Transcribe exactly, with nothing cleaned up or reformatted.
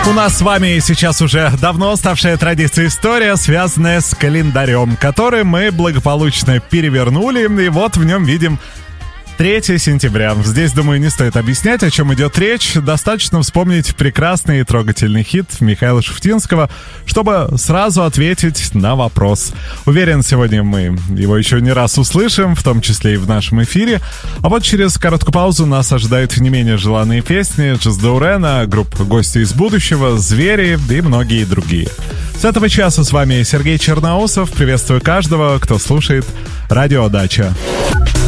У нас с вами сейчас уже давно ставшая традиция история, связанная с календарем, который мы благополучно перевернули, и вот в нем видим третьего сентября. Здесь, думаю, не стоит объяснять, о чем идет речь. Достаточно вспомнить прекрасный и трогательный хит Михаила Шуфутинского, чтобы сразу ответить на вопрос. Уверен, сегодня мы его еще не раз услышим, в том числе и в нашем эфире. А вот через короткую паузу нас ожидают не менее желанные песни Джаз Даурена, группа «Гости из будущего», «Звери» и многие другие. С этого часа с вами Сергей Черноусов. Приветствую каждого, кто слушает Радио Дача.